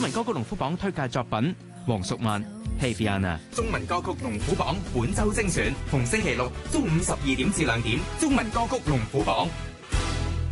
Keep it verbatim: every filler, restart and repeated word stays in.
文歌曲龍虎榜推介作品：黃淑曼《Hey Fiona》。 中文歌曲龍虎榜本周精選，逢星期六中午十二點至兩點，中文歌曲龍虎榜。